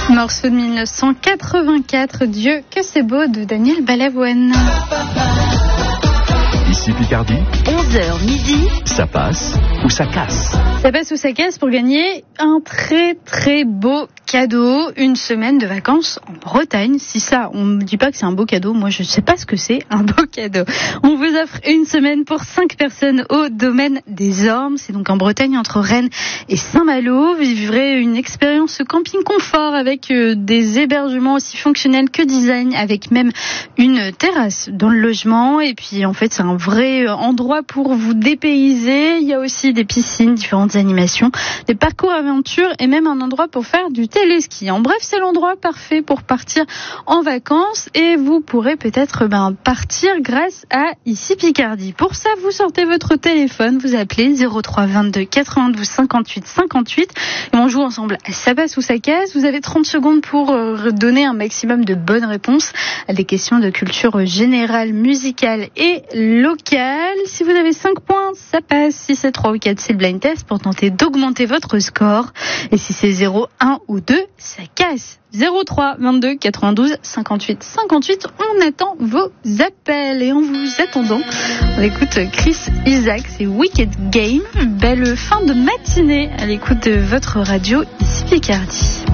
Morceau de 1984, Dieu que c'est beau, de Daniel Balavoine. Ici Picardie, 11h midi, ça passe ou ça casse. Ça passe ou ça casse pour gagner un très très beau cadeau, une semaine de vacances en Bretagne. Si ça, on me dit pas que c'est un beau cadeau, moi je sais pas ce que c'est un beau cadeau. On vous offre une semaine pour 5 personnes au domaine des Ormes. C'est donc en Bretagne entre Rennes et Saint-Malo. Vous vivrez une expérience camping confort avec des hébergements aussi fonctionnels que design, avec même une terrasse dans le logement. Et puis en fait c'est un vrai endroit pour vous dépayser. Il y a aussi des piscines, différentes animations, des parcours aventures et même un endroit pour faire du téléski. En bref, c'est l'endroit parfait pour partir en vacances et vous pourrez peut-être partir grâce à Ici Picardie. Pour ça, vous sortez votre téléphone, vous appelez 03 22 92 58 58 et on joue ensemble à Ça passe ou ça casse. Vous avez 30 secondes pour donner un maximum de bonnes réponses à des questions de culture générale, musicale et locale. Si vous avez 5 points, ça passe. Si c'est 3 ou 4, c'est le blind test pour tenter d'augmenter votre score. Et si c'est 0, 1 ou 2, ça casse. 03 22 92 58 58. On attend vos appels. Et en vous attendant, on écoute Chris Isaak, c'est Wicked Game. Belle fin de matinée à l'écoute de votre radio Ici Picardie.